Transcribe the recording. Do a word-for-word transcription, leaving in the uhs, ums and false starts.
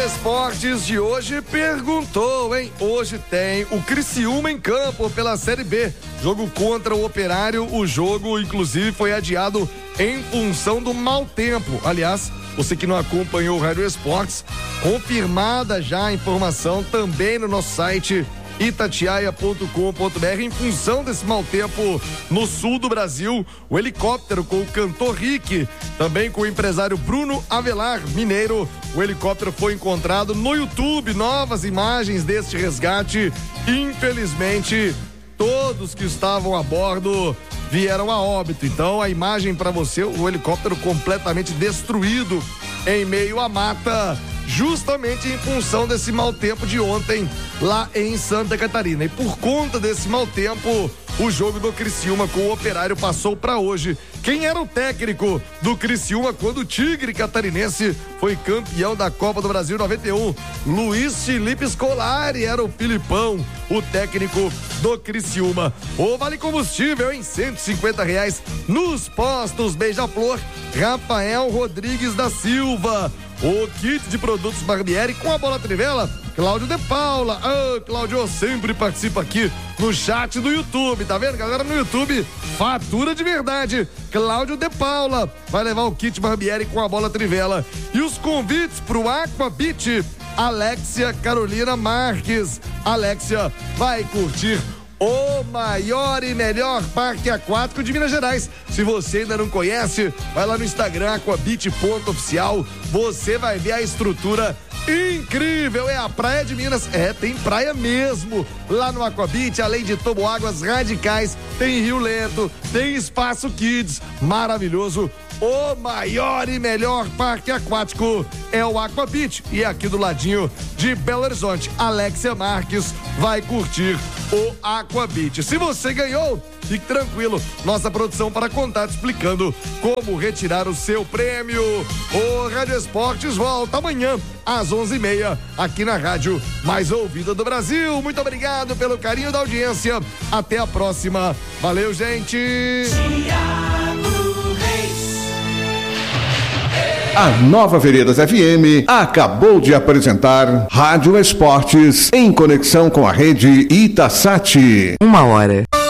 Rádio Esportes de hoje perguntou, hein? Hoje tem o Criciúma em campo pela Série B. Jogo contra o Operário. O jogo, inclusive, foi adiado em função do mau tempo. Aliás, você que não acompanhou o Rádio Esportes, confirmada já a informação também no nosso site itatiaia ponto com ponto br. Em função desse mau tempo no sul do Brasil, o helicóptero com o cantor Rick, também com o empresário Bruno Avelar, mineiro, o helicóptero foi encontrado no YouTube. Novas imagens deste resgate. Infelizmente, todos que estavam a bordo vieram a óbito. Então, a imagem para você, o helicóptero completamente destruído em meio à mata, justamente em função desse mau tempo de ontem lá em Santa Catarina. E por conta desse mau tempo, o jogo do Criciúma com o Operário passou para hoje. Quem era o técnico do Criciúma quando o Tigre Catarinense foi campeão da Copa do Brasil noventa e um? Luiz Felipe Scolari era o Filipão, o técnico do Criciúma. O Vale Combustível em cento e cinquenta reais nos postos Beija-Flor. Rafael Rodrigues da Silva. O kit de produtos Barbieri com a bola trivela, Cláudio de Paula. Ah, Cláudio sempre participa aqui no chat do YouTube, tá vendo, galera? No YouTube, fatura de verdade. Cláudio de Paula vai levar o kit Barbieri com a bola trivela. E os convites pro Aqua Beach, Alexia Carolina Marques. Alexia vai curtir o maior e melhor parque aquático de Minas Gerais. Se você ainda não conhece, vai lá no Instagram, aquabeach ponto oficial. Você vai ver a estrutura incrível. É a Praia de Minas. É, tem praia mesmo lá no Aquabeach. Além de toboáguas radicais, tem Rio Lento, tem Espaço Kids. Maravilhoso. O maior e melhor parque aquático é o Aquabeach. E aqui do ladinho de Belo Horizonte, Alexia Marques vai curtir o Aquabeach. Se você ganhou, fique tranquilo. Nossa produção para contato explicando como retirar o seu prêmio. O Rádio Esportes volta amanhã às onze e meia aqui na rádio mais ouvida do Brasil. Muito obrigado pelo carinho da audiência. Até a próxima. Valeu, gente. A Nova Veredas F M acabou de apresentar Rádio Esportes em conexão com a rede Itasat. Uma hora.